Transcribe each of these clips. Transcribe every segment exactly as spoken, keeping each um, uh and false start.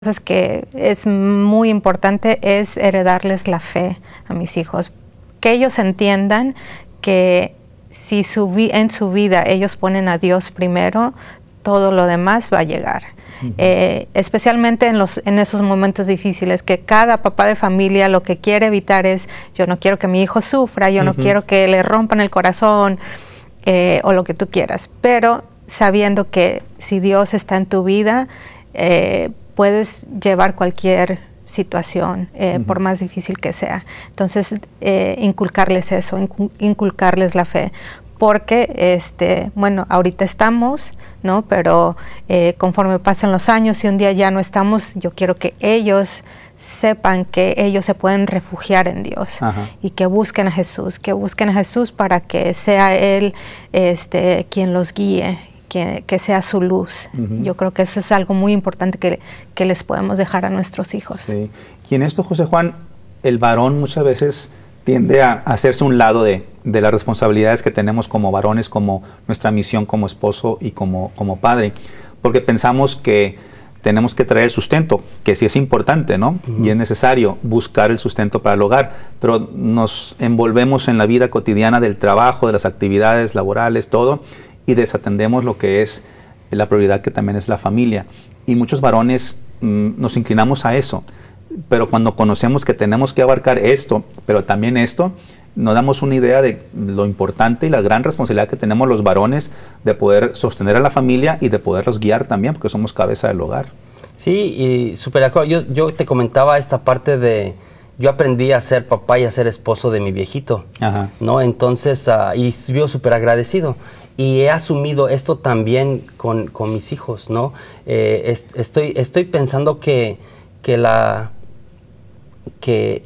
cosas que es muy importante es heredarles la fe a mis hijos, que ellos entiendan que si su vi en su vida ellos ponen a Dios primero, todo lo demás va a llegar. Uh-huh. eh, especialmente en, los, en esos momentos difíciles, que cada papá de familia lo que quiere evitar es, yo no quiero que mi hijo sufra, yo uh-huh. no quiero que le rompan el corazón, eh, o lo que tú quieras, pero sabiendo que si Dios está en tu vida, eh, puedes llevar cualquier situación, eh, uh-huh. por más difícil que sea. Entonces, eh, inculcarles eso, inculcarles la fe, porque, este, bueno, ahorita estamos, ¿no? Pero eh, conforme pasen los años y un día ya no estamos, yo quiero que ellos sepan que ellos se pueden refugiar en Dios. Ajá. Y que busquen a Jesús, que busquen a Jesús para que sea Él, este, quien los guíe, Que, que sea su luz. Uh-huh. Yo creo que eso es algo muy importante que, que les podemos dejar a nuestros hijos. Sí. Y en esto, José Juan, el varón muchas veces tiende a hacerse un lado de, de las responsabilidades que tenemos como varones, como nuestra misión como esposo y como, como padre, porque pensamos que tenemos que traer el sustento, que sí es importante, ¿no? Uh-huh. Y es necesario buscar el sustento para el hogar, pero nos envolvemos en la vida cotidiana del trabajo, de las actividades laborales, todo, y desatendemos lo que es la prioridad, que también es la familia. Y muchos varones mmm, nos inclinamos a eso, pero cuando conocemos que tenemos que abarcar esto, pero también esto, nos damos una idea de lo importante y la gran responsabilidad que tenemos los varones de poder sostener a la familia y de poderlos guiar también, porque somos cabeza del hogar. Sí, y súper de acuerdo. Yo, yo te comentaba esta parte de... Yo aprendí a ser papá y a ser esposo de mi viejito, Ajá. ¿no? Entonces, uh, y vivo súper agradecido. Y he asumido esto también con, con mis hijos, ¿no? Eh, est estoy, estoy pensando que, que, la, que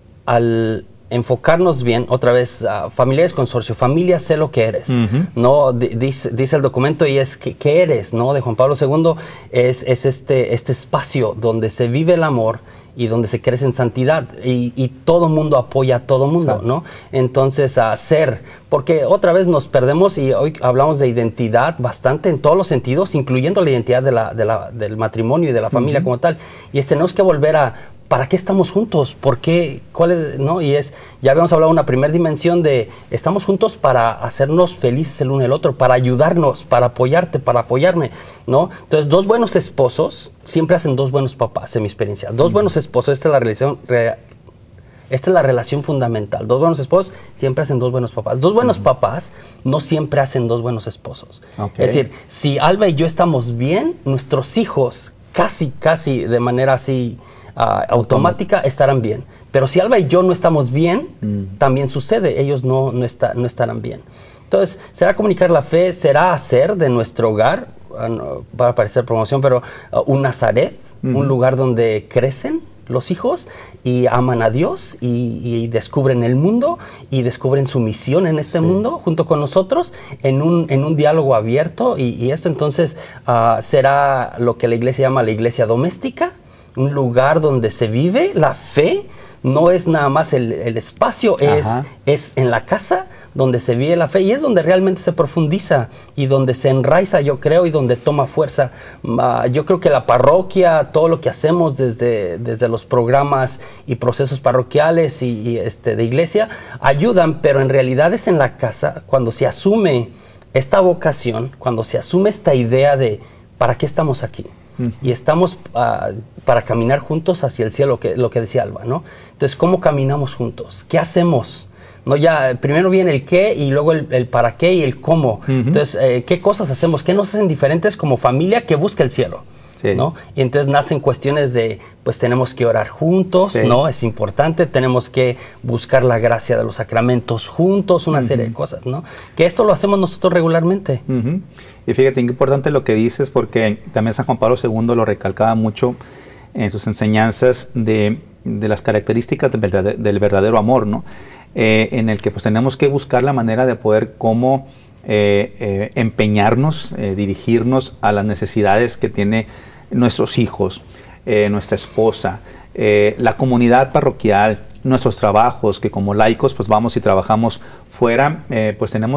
al enfocarnos bien, otra vez, uh, familiares consorcio, familia sé lo que eres, uh-huh. ¿no? D dice, dice el documento y es que, que eres, ¿no? De Juan Pablo segundo, es, es este, este espacio donde se vive el amor y donde se crece en santidad, y, y todo mundo apoya a todo mundo, sí. ¿no? Entonces, a ser, porque otra vez nos perdemos, y hoy hablamos de identidad bastante en todos los sentidos, incluyendo la identidad de la, de la, del matrimonio y de la familia uh-huh. como tal, y es, tenemos que volver a, ¿para qué estamos juntos? ¿Por qué? ¿Cuál es? ¿No? Y es, ya habíamos hablado de una primera dimensión de, estamos juntos para hacernos felices el uno y el otro, para ayudarnos, para apoyarte, para apoyarme, ¿no? Entonces, dos buenos esposos siempre hacen dos buenos papás, en mi experiencia. Dos mm. buenos esposos, esta es la relación, re, esta es la relación fundamental. Dos buenos esposos siempre hacen dos buenos papás. Dos buenos mm. papás no siempre hacen dos buenos esposos. Okay. Es decir, si Alba y yo estamos bien, nuestros hijos casi, casi de manera así uh, automática estarán bien. Pero si Alba y yo no estamos bien, mm. también sucede, ellos no, no, está, no estarán bien. Entonces, será comunicar la fe, será hacer de nuestro hogar, uh, no, va a parecer promoción, pero uh, un Nazaret, mm. un lugar donde crecen los hijos y aman a Dios y, y descubren el mundo y descubren su misión en este sí. mundo junto con nosotros en un, en un diálogo abierto, y, y esto entonces uh, será lo que la iglesia llama la iglesia doméstica, un lugar donde se vive la fe. No es nada más el, el espacio, es, es en la casa donde se vive la fe, y es donde realmente se profundiza y donde se enraiza, yo creo, y donde toma fuerza. Uh, yo creo que la parroquia, todo lo que hacemos desde, desde los programas y procesos parroquiales y, y este, de iglesia, ayudan, pero en realidad es en la casa cuando se asume esta vocación, cuando se asume esta idea de ¿para qué estamos aquí? Uh-huh. Y estamos uh, para caminar juntos hacia el cielo, que, lo que decía Alba, ¿no? Entonces, ¿cómo caminamos juntos? ¿Qué hacemos? No, ya primero viene el qué y luego el, el para qué y el cómo. Uh-huh. Entonces, eh, ¿qué cosas hacemos? ¿Qué nos hacen diferentes como familia que busca el cielo? Sí. ¿No? Y entonces nacen cuestiones de, pues tenemos que orar juntos, sí. ¿no? Es importante, tenemos que buscar la gracia de los sacramentos juntos, una uh-huh. serie de cosas, ¿no? Que esto lo hacemos nosotros regularmente. Uh-huh. Y fíjate, qué importante lo que dices, porque también San Juan Pablo segundo lo recalcaba mucho en sus enseñanzas de, de las características del verdadero, del verdadero amor, ¿no? Eh, en el que pues tenemos que buscar la manera de poder cómo eh, eh, empeñarnos, eh, dirigirnos a las necesidades que tiene nuestros hijos, eh, nuestra esposa, eh, la comunidad parroquial, nuestros trabajos, que como laicos pues vamos y trabajamos fuera, eh, pues tenemos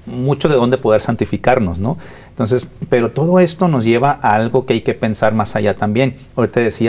mucho de dónde poder santificarnos, ¿no? Entonces, pero todo esto nos lleva a algo que hay que pensar más allá también. Ahorita decía